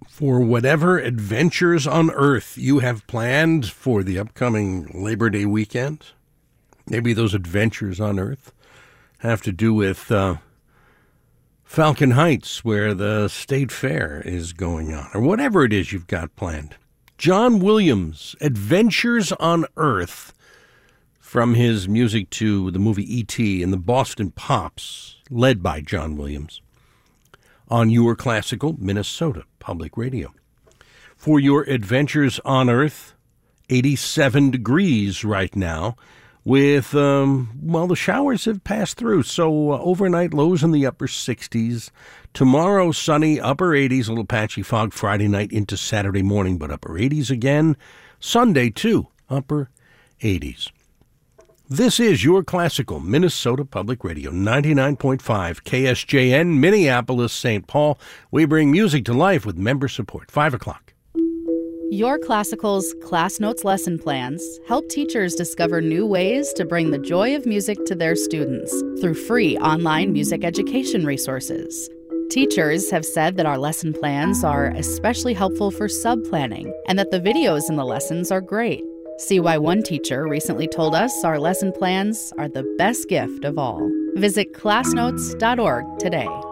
For whatever adventures on Earth you have planned for the upcoming Labor Day weekend, maybe those adventures on Earth have to do with Falcon Heights, where the State Fair is going on, or whatever it is you've got planned. John Williams, Adventures on Earth, from his music to the movie E.T. and the Boston Pops, led by John Williams, on your classical Minnesota Public Radio. For your Adventures on Earth, 87 degrees right now, with, the showers have passed through, so overnight lows in the upper 60s. Tomorrow, sunny, upper 80s, a little patchy fog Friday night into Saturday morning, but upper 80s again. Sunday, too, upper 80s. This is your classical Minnesota Public Radio, 99.5 KSJN, Minneapolis, St. Paul. We bring music to life with member support. 5 o'clock. Your Classical's Class Notes lesson plans help teachers discover new ways to bring the joy of music to their students through free online music education resources. Teachers have said that our lesson plans are especially helpful for sub-planning and that the videos in the lessons are great. See why one teacher recently told us our lesson plans are the best gift of all. Visit classnotes.org today.